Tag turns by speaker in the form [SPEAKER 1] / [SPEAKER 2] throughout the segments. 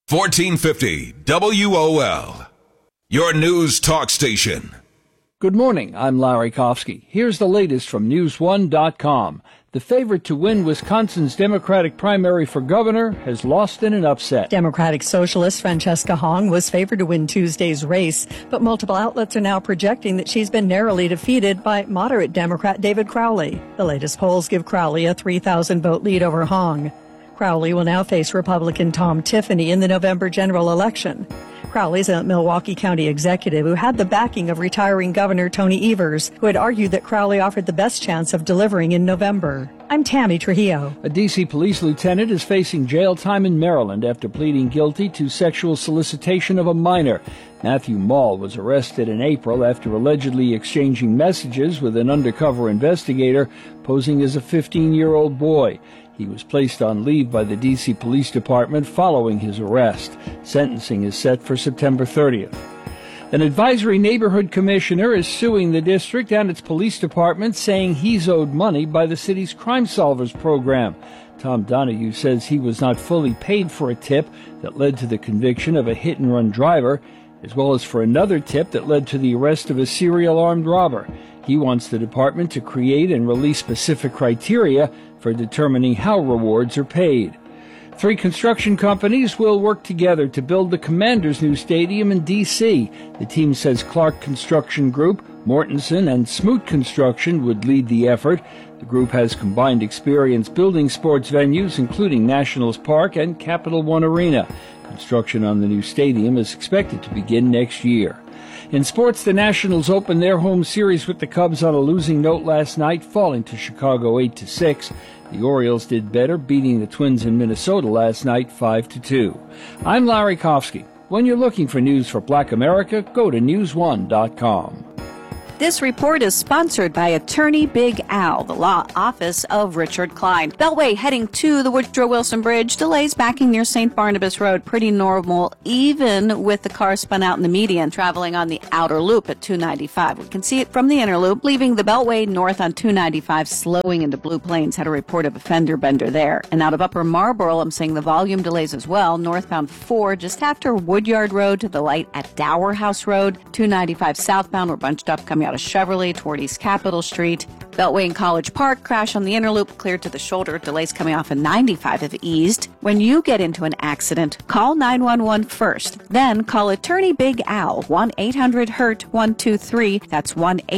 [SPEAKER 1] 1450 WOL, your news talk station.
[SPEAKER 2] Good morning, I'm Larry Kofsky. Here's the latest from News1.com. The favorite to win Wisconsin's Democratic primary for governor has lost in an upset.
[SPEAKER 3] Democratic Socialist Francesca Hong was favored to win Tuesday's race, but multiple outlets are now projecting that she's been narrowly defeated by moderate Democrat David Crowley. The latest polls give Crowley a 3,000-vote lead over Hong. Crowley will now face Republican Tom Tiffany in the November general election. Crowley's a Milwaukee County executive who had the backing of retiring Governor Tony Evers, who had argued that Crowley offered the best chance of delivering in November. I'm Tammy Trujillo.
[SPEAKER 2] A D.C. police lieutenant is facing jail time in Maryland after pleading guilty to sexual solicitation of a minor. Matthew Mall was arrested in April after allegedly exchanging messages with an undercover investigator posing as a 15-year-old boy. He was placed on leave by the D.C. Police Department following his arrest. Sentencing is set for September 30th. An advisory neighborhood commissioner is suing the district and its police department, saying he's owed money by the city's Crime Solvers program. Tom Donahue says he was not fully paid for a tip that led to the conviction of a hit-and-run driver, as well as for another tip that led to the arrest of a serial armed robber. He wants the department to create and release specific criteria for determining how rewards are paid. 3 construction companies will work together to build the Commanders' new stadium in D.C. The team says Clark Construction Group, Mortensen, and Smoot Construction would lead the effort. The group has combined experience building sports venues, including Nationals Park and Capital One Arena. Construction on the new stadium is expected to begin next year. In sports, the Nationals opened their home series with the Cubs on a losing note last night, falling to Chicago 8-6. The Orioles did better, beating the Twins in Minnesota last night 5-2. I'm Larry Kofsky. When you're looking for news for Black America, go to News1.com.
[SPEAKER 4] This report is sponsored by Attorney Big Al, the law office of Richard Klein. Beltway heading to the Woodrow Wilson Bridge. Delays backing near St. Barnabas Road. Pretty normal, even with the car spun out in the median, traveling on the outer loop at 295. We can see it from the inner loop, leaving the Beltway north on 295, slowing into Blue Plains. Had a report of a fender bender there. And out of Upper Marlboro, I'm seeing the volume delays as well. Northbound 4, just after Woodyard Road to the light at Dower House Road. 295 southbound, we're bunched up coming out of Chevrolet toward East Capitol Street. Beltway in College Park, crash on the inner loop, cleared to the shoulder. Delays coming off of 95 have eased. When you get into an accident, call 911 first. Then call Attorney Big Al, 1-800-HURT-123. That's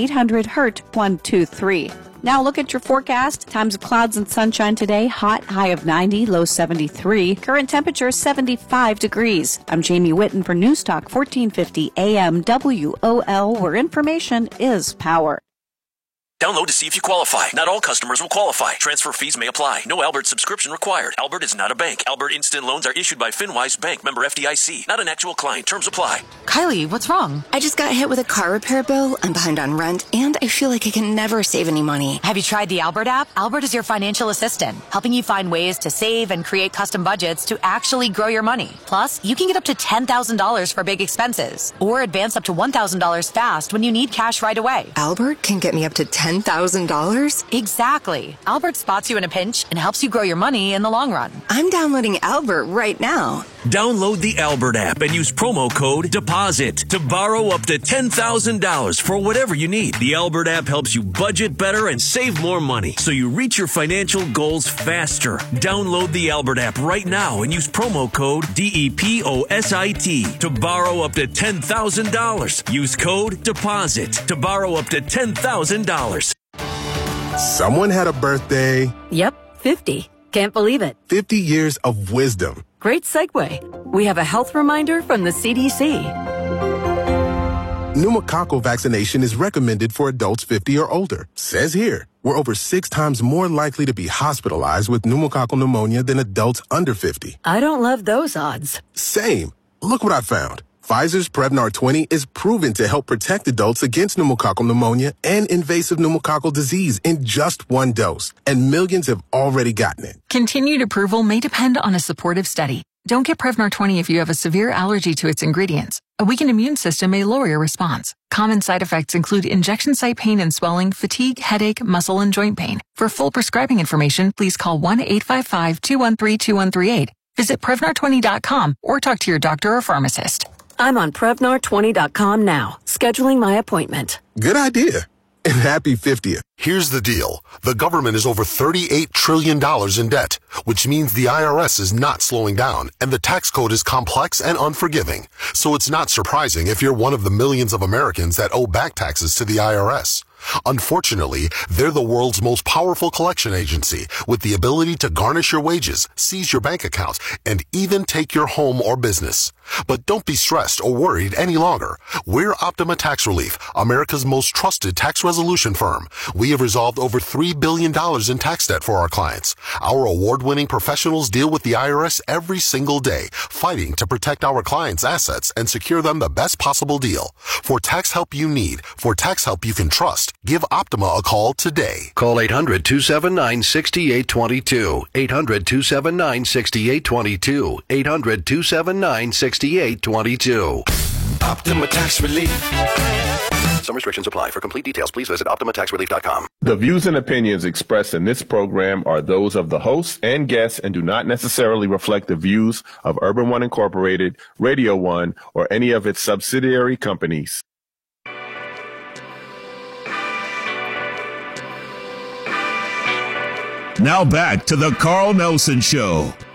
[SPEAKER 4] 1-800-HURT-123. Now look at your forecast. Times of clouds and sunshine today. Hot, high of 90, low 73. Current temperature 75 degrees. I'm Jamie Whitten for News Talk 1450 AM WOL, where information is power.
[SPEAKER 5] Download to see if you qualify. Not all customers will qualify. Transfer fees may apply. No Albert subscription required. Albert is not a bank. Albert Instant Loans are issued by FinWise Bank, member FDIC. Not an actual client. Terms apply.
[SPEAKER 6] Kylie, what's wrong?
[SPEAKER 7] I just got hit with a car repair bill. I'm behind on rent, and I feel like I can never save any money.
[SPEAKER 6] Have you tried the Albert app? Albert is your financial assistant, helping you find ways to save and create custom budgets to actually grow your money. Plus, you can get up to $10,000 for big expenses, or advance up to $1,000 fast when you need cash right away.
[SPEAKER 7] Albert can get me up to $10,000?
[SPEAKER 6] Exactly. Albert spots you in a pinch and helps you grow your money in the long run.
[SPEAKER 7] I'm downloading Albert right now.
[SPEAKER 5] Download the Albert app and use promo code DEPOSIT to borrow up to $10,000 for whatever you need. The Albert app helps you budget better and save more money so you reach your financial goals faster. Download the Albert app right now and use promo code DEPOSIT to borrow up to $10,000. Use code DEPOSIT to borrow up to $10,000.
[SPEAKER 8] Someone had a birthday.
[SPEAKER 9] Yep, 50. Can't believe it.
[SPEAKER 8] 50 years of wisdom.
[SPEAKER 9] Great segue. We have a health reminder from the CDC.
[SPEAKER 8] Pneumococcal vaccination is recommended for adults 50 or older. Says here, we're over 6 times more likely to be hospitalized with pneumococcal pneumonia than adults under 50.
[SPEAKER 9] I don't love those odds.
[SPEAKER 8] Same. Look what I found. Pfizer's Prevnar 20 is proven to help protect adults against pneumococcal pneumonia and invasive pneumococcal disease in just 1 dose, and millions have already gotten it.
[SPEAKER 10] Continued approval may depend on a supportive study. Don't get Prevnar 20 if you have a severe allergy to its ingredients. A weakened immune system may lower your response. Common side effects include injection site pain and swelling, fatigue, headache, muscle, and joint pain. For full prescribing information, please call 1-855-213-2138. Visit Prevnar20.com or talk to your doctor or pharmacist.
[SPEAKER 9] I'm on Prevnar20.com now, scheduling my appointment.
[SPEAKER 8] Good idea. And happy 50th.
[SPEAKER 11] Here's the deal. The government is over $38 trillion in debt, which means the IRS is not slowing down, and the tax code is complex and unforgiving. So it's not surprising if you're one of the millions of Americans that owe back taxes to the IRS. Unfortunately, they're the world's most powerful collection agency with the ability to garnish your wages, seize your bank accounts, and even take your home or business. But don't be stressed or worried any longer. We're Optima Tax Relief, America's most trusted tax resolution firm. We have resolved over $3 billion in tax debt for our clients. Our award-winning professionals deal with the IRS every single day, fighting to protect our clients' assets and secure them the best possible deal. For tax help you need, for tax help you can trust, give Optima a call today.
[SPEAKER 12] Call 800-279-6822. 800-279-6822. 800-279-6822.
[SPEAKER 1] Optima Tax Relief.
[SPEAKER 12] Some restrictions apply. For complete details, please visit OptimaTaxRelief.com.
[SPEAKER 13] The views and opinions expressed in this program are those of the hosts and guests and do not necessarily reflect the views of Urban One Incorporated, Radio One, or any of its subsidiary companies.
[SPEAKER 1] Now back to the Carl Nelson Show.